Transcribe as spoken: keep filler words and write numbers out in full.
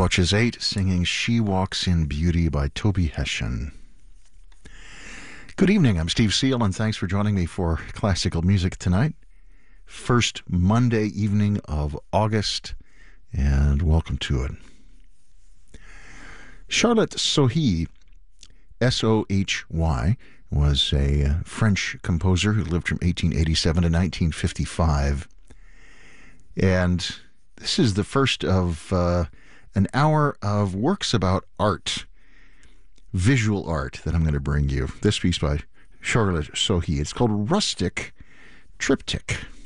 Clutches eight, singing She Walks in Beauty by Toby Hession. Good evening, I'm Steve Seal, and thanks for joining me for classical music tonight. First Monday evening of August, and welcome to it. Charlotte Sohy, S O H Y, was a French composer who lived from eighteen eighty-seven to nineteen fifty-five. And this is the first of uh, an hour of works about art, visual art, that I'm going to bring you. This piece by Charlotte Sohy. It's called Rustic Triptych.